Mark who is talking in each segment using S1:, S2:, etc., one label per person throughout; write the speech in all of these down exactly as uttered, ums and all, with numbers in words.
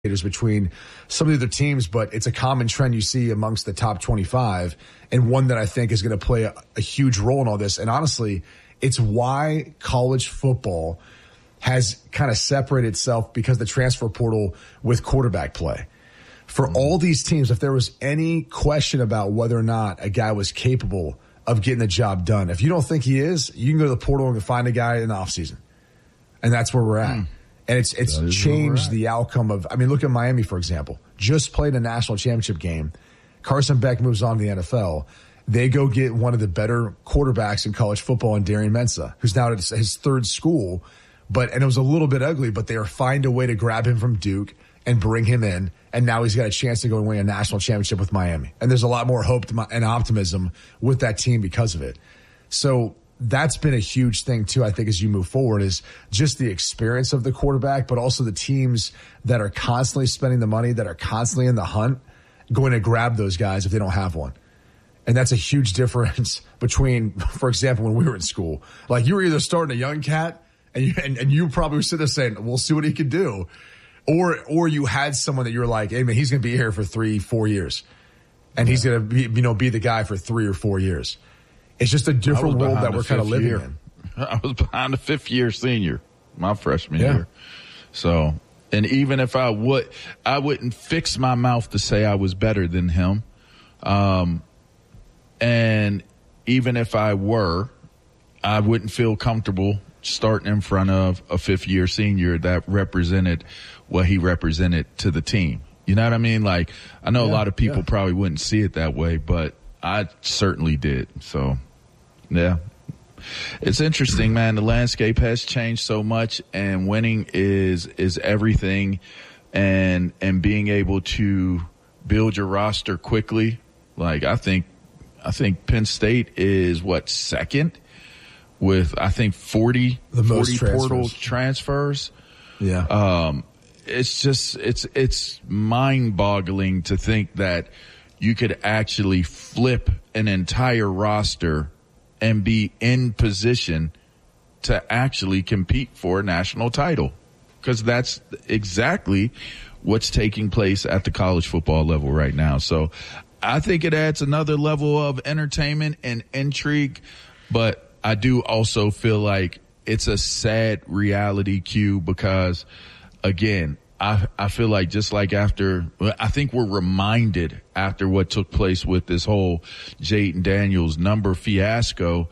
S1: between some of the other teams, but it's a common trend you see amongst the top twenty-five, and one that I think is going to play a, a huge role in all this. And honestly, it's why college football has kind of separated itself because the transfer portal with quarterback play. For mm-hmm. all these teams, if there was any question about whether or not a guy was capable of getting the job done, if you don't think he is, you can go to the portal and find a guy in the offseason. And that's where we're at. Mm. And it's it's changed the outcome of, I mean, look at Miami, for example. Just played a national championship game. Carson Beck moves on to the N F L. They go get one of the better quarterbacks in college football in Darian Mensah, who's now at his, his third school. But and it was a little bit ugly, but they are find a way to grab him from Duke and bring him in. And now he's got a chance to go and win a national championship with Miami. And there's a lot more hope and optimism with that team because of it. So that's been a huge thing, too, I think, as you move forward, is just the experience of the quarterback, but also the teams that are constantly spending the money, that are constantly in the hunt, going to grab those guys if they don't have one. And that's a huge difference between, for example, when we were in school. Like, you were either starting a young cat, and you, and, and you probably were sitting there saying, we'll see what he can do. Or or you had someone that you were like, hey, man, he's going to be here for three, four years. And yeah. he's going to be, you know, be the guy for three or four years. It's just a different world that we're kind of living
S2: year.
S1: in.
S2: I was behind a fifth year senior, my freshman
S1: yeah.
S2: year. So, and even if I would, I wouldn't fix my mouth to say I was better than him. Um, and even if I were, I wouldn't feel comfortable starting in front of a fifth year senior that represented what he represented to the team. You know what I mean? Like, I know yeah, a lot of people yeah. probably wouldn't see it that way, but I certainly did. So, yeah. It's interesting, man. The landscape has changed so much, and winning is is everything, and and being able to build your roster quickly. Like, I think I think Penn State is what, second with I think forty,
S1: the most
S2: forty
S1: transfers.
S2: portal transfers.
S1: Yeah.
S2: Um it's just it's it's mind-boggling to think that you could actually flip an entire roster and be in position to actually compete for a national title, because that's exactly what's taking place at the college football level right now. So I think it adds another level of entertainment and intrigue, but I do also feel like it's a sad reality cue because, again, I, I feel like just like after, I think we're reminded after what took place with this whole Jayden Daniels number fiasco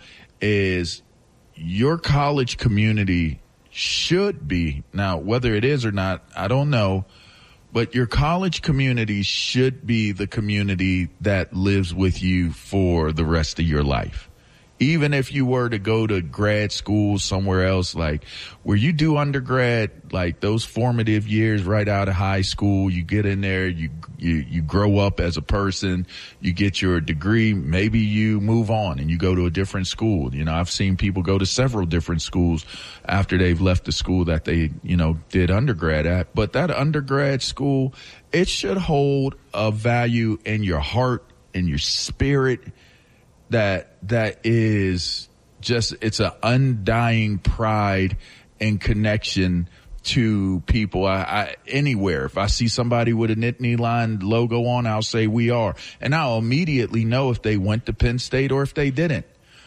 S2: is your college community should be, now whether it is or not, I don't know, but your college community should be the community that lives with you for the rest of your life. Even if you were to go to grad school somewhere else, like where you do undergrad, like those formative years right out of high school, you get in there, you, you, you grow up as a person, you get your degree, maybe you move on and you go to a different school. You know, I've seen people go to several different schools after they've left the school that they, you know, did undergrad at. But that undergrad school, it should hold a value in your heart, in your spirit, that that is just, it's an undying pride and connection to people. I, I anywhere, if I see somebody with a Nittany Lion logo on, I'll say we are, and I'll immediately know if they went to Penn State or if they didn't.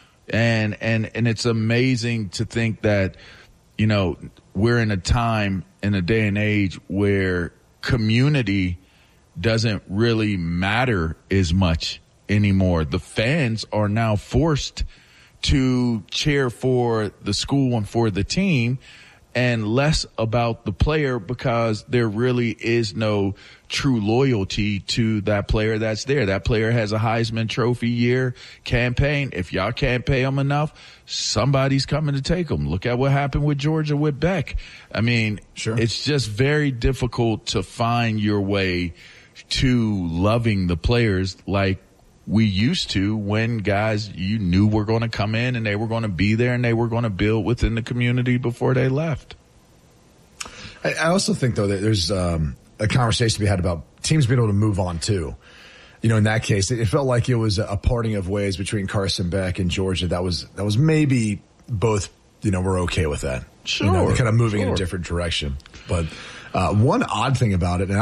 S2: And and and it's amazing to think that, you know, we're in a time, in a day and age where community doesn't really matter as much anymore. The fans are now forced to cheer for the school and for the team and less about the player, because there really is no true loyalty to that player that's there. That player has a Heisman Trophy year campaign. If y'all can't pay them enough, somebody's coming to take them. Look at what happened with Georgia with Beck. I mean,
S1: sure.
S2: It's just very difficult to find your way to loving the players like we used to, when guys you knew were going to come in and they were going to be there and they were going to build within the community before they left.
S1: I, I also think, though, that there's um, a conversation to be had about teams being able to move on, too. You know, in that case, it, it felt like it was a parting of ways between Carson Beck and Georgia. That was that was maybe both, you know, we're okay with that.
S2: Sure.
S1: You know, we're kind of moving
S2: sure.
S1: in a different direction. But Uh, one odd thing about it, and